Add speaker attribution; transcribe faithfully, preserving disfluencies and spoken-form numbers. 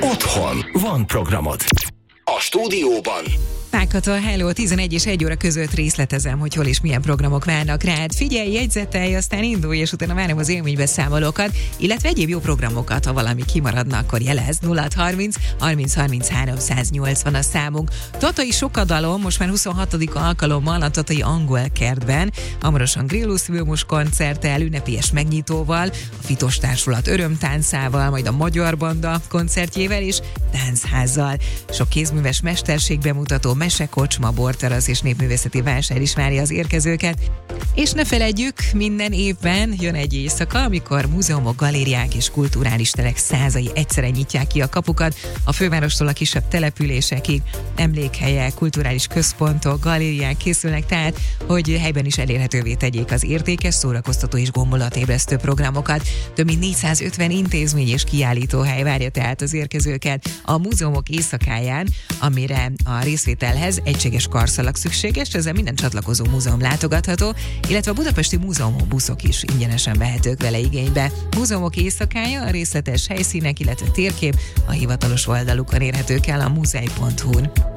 Speaker 1: Otthon van programod. A stúdióban
Speaker 2: Pákatól, hello, tizenegy és egy óra között részletezem, hogy hol és milyen programok várnak rád. Figyelj, jegyzetelj, aztán indulj, és utána várom az élménybeszámolókat, illetve egyéb jó programokat, ha valami kimaradna, akkor jelezd. nulla harminc harminc harminchárom száznyolcvan a számunk. Tatai Sokadalom most már huszonhatodik alkalommal a Tatai Angol Kertben, hamarosan Grillus Vilmos koncerttel, ünnepélyes megnyitóval, a Fitos Társulat örömtáncával, majd a Magyar Banda koncertjével és tánchazzal. Sok kézműves mesterség bemutató, mesekocsma, borterasz és népművészeti vásár is várja az érkezőket. És ne feledjük, minden évben jön egy éjszaka, amikor múzeumok, galériák és kulturális terek százai egyszerre nyitják ki a kapukat, a fővárostól a kisebb településekig, emlékhelyek, kulturális központok, galériák készülnek, tehát, hogy helyben is elérhetővé tegyék az értékes, szórakoztató és gombolátébresztő programokat. Több mint négyszázötven intézmény és kiállítóhely várja tehát az érkezőket a múzeumok éjszakáján, amire a részvételhez egységes karszalag szükséges, ezzel minden csatlakozó múzeum látogatható, illetve a budapesti múzeumok buszok is ingyenesen vehetők vele igénybe. Múzeumok éjszakája, a részletes helyszínek, illetve térkép a hivatalos oldalukon érhetők el a muzej pont hu-n.